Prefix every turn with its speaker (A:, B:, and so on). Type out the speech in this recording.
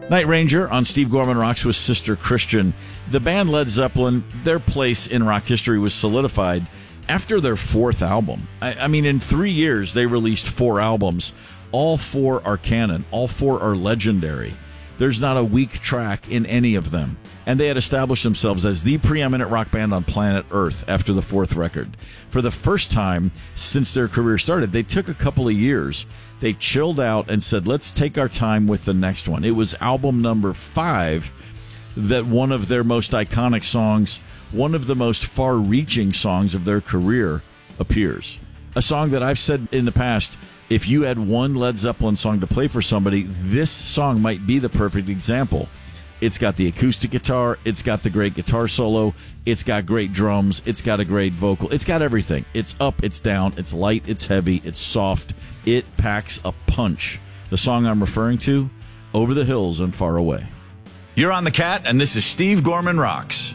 A: Night Ranger on Steve Gorman Rocks with Sister Christian. The band Led Zeppelin, their place in rock history was solidified after their fourth album. I mean, in 3 years, they released 4 albums. All 4 are canon. All 4 are legendary. There's not a weak track in any of them. And they had established themselves as the preeminent rock band on planet Earth after the 4th record. For the first time since their career started, they took a couple of years. They chilled out and said, let's take our time with the next one. It was album number 5 that one of their most iconic songs, one of the most far-reaching songs of their career, appears. A song that I've said in the past, if you had one Led Zeppelin song to play for somebody, this song might be the perfect example. It's got the acoustic guitar, it's got the great guitar solo, it's got great drums, it's got a great vocal, it's got everything. It's up, it's down, it's light, it's heavy, it's soft, it packs a punch. The song I'm referring to, Over the Hills and Far Away.
B: You're on The Cat, and this is Steve Gorman Rocks.